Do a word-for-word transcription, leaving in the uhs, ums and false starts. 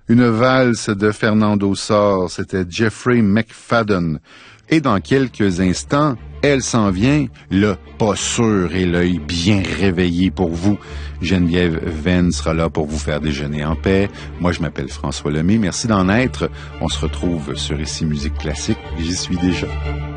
Une valse de Fernando Sor, c'était Jeffrey McFadden. Et dans quelques instants, elle s'en vient, le pas sûr et l'œil bien réveillé pour vous. Geneviève Venn sera là pour vous faire déjeuner en paix. Moi, je m'appelle François Lemay. Merci d'en être. On se retrouve sur Ici Musique Classique. J'y suis déjà.